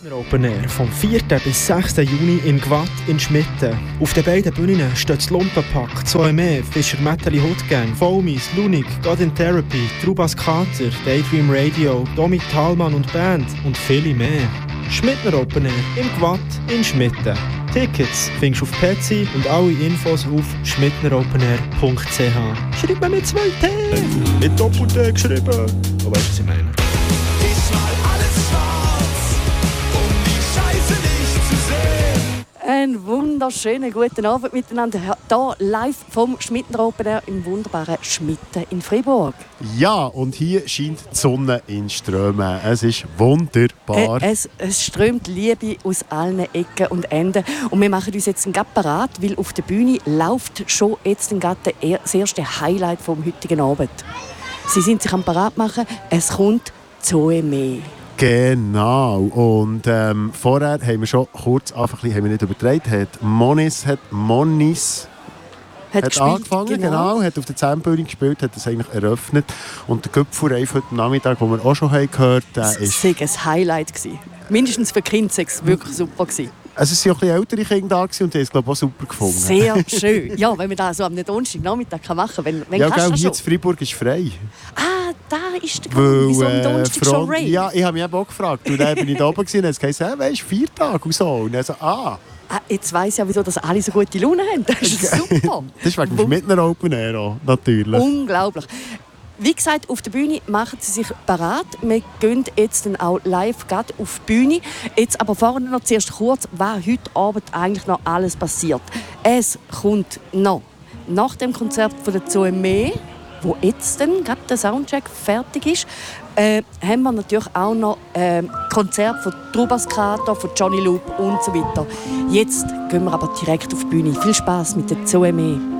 Schmittner Open Air vom 4. bis 6. Juni in Gwatt in Schmitten. Auf den beiden Bühnen steht das Lumpenpack, Zoeme, Fischer Metalli Hotgang, Foamies, Lunik, God in Therapy, Trubas Kater, Daydream Radio, Domi Thalmann und Band und viele mehr. Schmittner Open Air in Gwatt in Schmitten. Tickets findest du auf Petsy und alle Infos auf schmittneropenair.ch. Schreib mir mit 2 T! Mit Doppel-T geschrieben. Du weißt, was ich meine. Diesmal alles schwarz, um die Scheiße nicht zu sehen. Einen wunderschönen guten Abend miteinander. Hier live vom Schmittner Open Air im wunderbaren Schmitten in Freiburg. Ja, und hier scheint die Sonne in Strömen. Es ist wunderbar. Es strömt Liebe aus allen Ecken und Enden. Und wir machen uns jetzt gerade parat, weil auf der Bühne läuft schon jetzt gerade das erste Highlight vom heutigen Abend. Sie sind sich am parat machen. Es kommt Zoeme. Genau. Und vorher haben wir schon kurz haben wir nicht übertragen. Hat Monis angefangen, genau. Hat auf der 10-Bühne gespielt, hat das eigentlich eröffnet. Und der Gipfelreif heute Nachmittag, den wir auch schon gehört haben, war ein Highlight. Mindestens für Kinder war es wirklich super. Also es waren auch ein bisschen ältere Kinder da und die haben es, glaube ich, auch super gefunden. Sehr schön. Ja, wenn man das so am Donnerstagnachmittag machen kann. Wenn ja, genau, hier in Freiburg ist frei. Ah, da ist der Grund, wieso am Donnerstag schon Rave. Ja, ich habe mich eben auch gefragt. Und dann bin ich da oben und es heisst, weisst du, 4 Tage und so. Und dann so, jetzt weiss ich ja, wieso das alle so gute Laune haben. Das ist super. Das ist wegen dem Schmittner Open Air auch, natürlich. Unglaublich. Wie gesagt, auf der Bühne machen sie sich parat. Wir gehen jetzt dann auch live auf die Bühne. Jetzt aber vorne noch zuerst kurz, was heute Abend eigentlich noch alles passiert. Es kommt noch nach dem Konzert von der Zoeme, wo jetzt dann gerade der Soundcheck fertig ist, haben wir natürlich auch noch Konzert von Trubas Kater, von Johnny Loop und so weiter. Jetzt gehen wir aber direkt auf die Bühne. Viel Spass mit der Zoeme.